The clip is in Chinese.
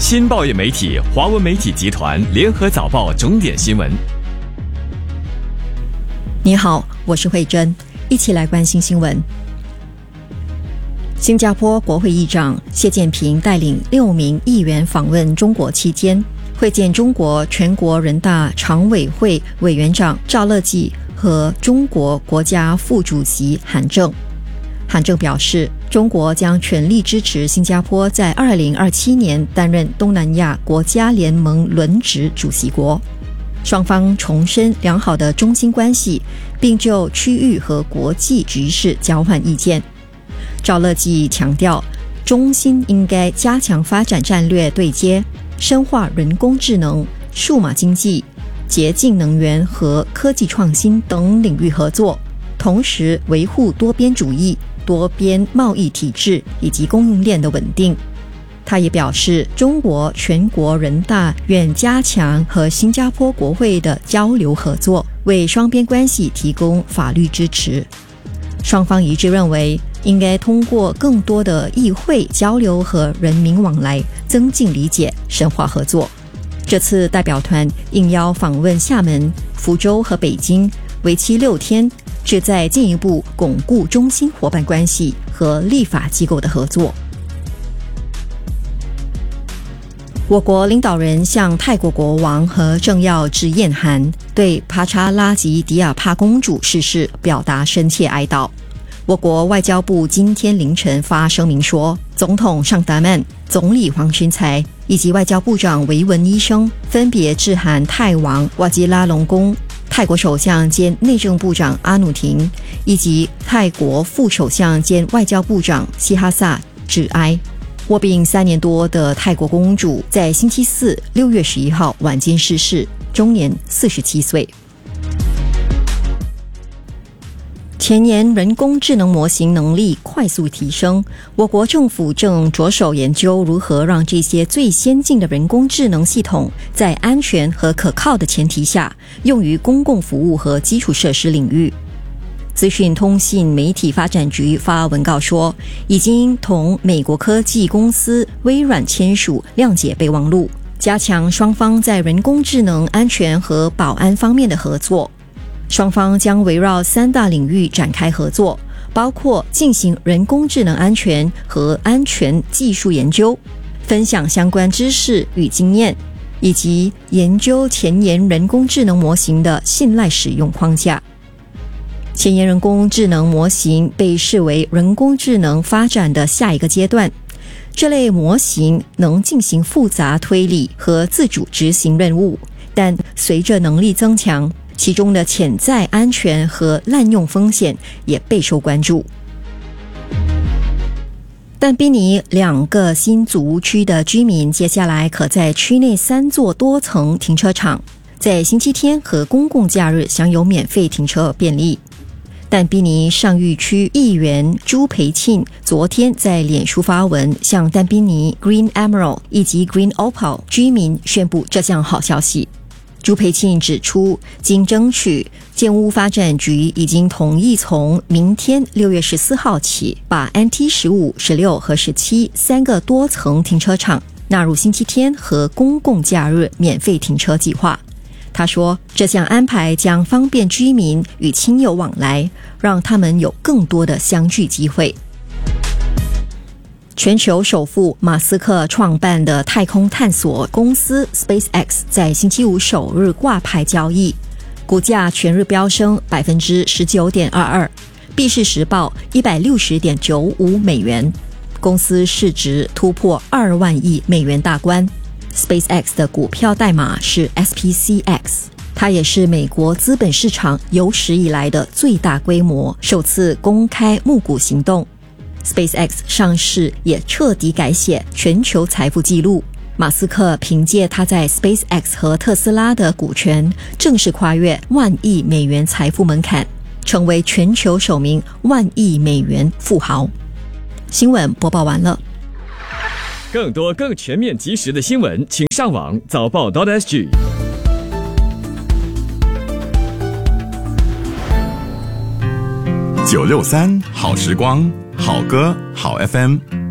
新报业媒体华文媒体集团联合早报重点新闻。 你好，我是慧珍，一起来关心新闻。新加坡国会议长谢建平带领6名议员访问中国期间，会见中国全国人大常委会委员长赵乐际和中国国家副主席韩正。韩正表示，中国将全力支持新加坡在2027年担任东南亚国家联盟轮值主席国。双方重申良好的中新关系，并就区域和国际局势交换意见。赵乐际强调，中新应该加强发展战略对接，深化人工智能、数码经济、洁净能源和科技创新等领域合作，同时维护多边主义、多边贸易体制以及供应链的稳定。他也表示，中国全国人大愿加强和新加坡国会的交流合作，为双边关系提供法律支持。双方一致认为，应该通过更多的议会交流和人民往来，增进理解，深化合作。这次代表团应邀访问厦门、福州和北京，为期6天，旨在进一步巩固中新伙伴关系和立法机构的合作。我国领导人向泰国国王和政要致唁函，对帕查拉吉迪亚帕公主逝世表达深切哀悼。我国外交部今天凌晨发声明说，总统尚达曼、总理黄循财以及外交部长维文医生分别致函泰王瓦吉拉隆功、泰国首相兼内政部长阿努廷以及泰国副首相兼外交部长希哈萨致哀。卧病3年多的泰国公主在星期四6月11号晚间逝世，终年47岁。前年人工智能模型能力快速提升，我国政府正着手研究如何让这些最先进的人工智能系统在安全和可靠的前提下用于公共服务和基础设施领域。资讯通信媒体发展局发文告说，已经同美国科技公司微软签署谅解备忘录，加强双方在人工智能安全和保安方面的合作。双方将围绕3大领域展开合作，包括进行人工智能安全和安全技术研究，分享相关知识与经验，以及研究前沿人工智能模型的信赖使用框架。前沿人工智能模型被视为人工智能发展的下一个阶段，这类模型能进行复杂推理和自主执行任务，但随着能力增强，其中的潜在安全和滥用风险也备受关注。但宾尼2个新组屋区的居民接下来可在区内3座多层停车场在星期天和公共假日享有免费停车便利。但宾尼上玉区议员朱培庆昨天在脸书发文，向但宾尼 Green Emerald 以及 Green Opal 居民宣布这项好消息。朱培庆指出，经争取，建屋发展局已经同意从明天6月14号起，把 NT15、16和17 3个多层停车场纳入星期天和公共假日免费停车计划。他说，这项安排将方便居民与亲友往来，让他们有更多的相聚机会。全球首富马斯克创办的太空探索公司 SpaceX 在星期五首日挂牌交易，股价全日飙升 19.22%， 币市时报 160.95 美元，公司市值突破2万亿美元大关。SpaceX 的股票代码是 SPCX， 它也是美国资本市场有史以来的最大规模首次公开募股行动。SpaceX 上市也彻底改写全球财富纪录。马斯克凭借他在 SpaceX 和特斯拉的股权，正式跨越10000亿美元财富门槛，成为全球首名10000亿美元富豪。新闻播报完了。 更多更全面及时的新闻，请上网早报 .sg。 963好时光，好歌好 FM。